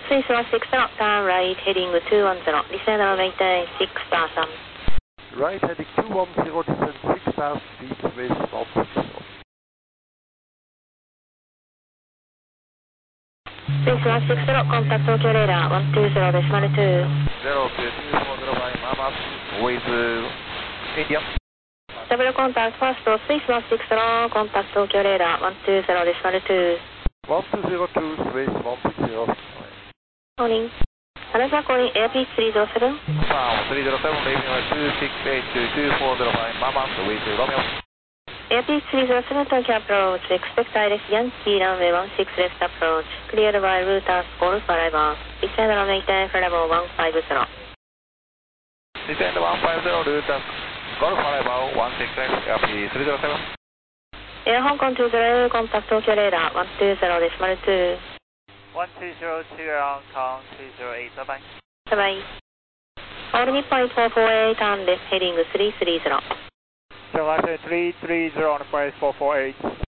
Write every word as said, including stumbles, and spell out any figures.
Swiss one six zero, turn right, heading two one zero, descend and maintain six thousand. Right, heading two one zero, descend six thousand feet, Swiss one six zero. Swiss one six zero, contact Tokyo radar one two zero decimal two. zero two two four zero by Mama with uh, India. Double contact first, Swiss one six zero, contact Tokyo radar one two zero decimal two. one two zero two, Swiss one six zero. Morning. Another calling Airpeak three zero seven. Now three zero seven, leaving at two six eight two two four zero by Mama with Romeo. Airpeak three zero seven, Tokyo approach. Expect direct Yankee runway one six left approach. Cleared by routers Golf Arrival. Descend and maintain flight level one five zero. Descend one five zero, routers Golf Arrival one six left, L P three zero seven. Air Hong Kong two zero, contact Tokyo radar one two zero decimal two. one two zero two Hong Kong two zero eight, bye bye. Bye bye. All Nippon four four eight and left heading three three zero. So I said three three zero on the place four four eight.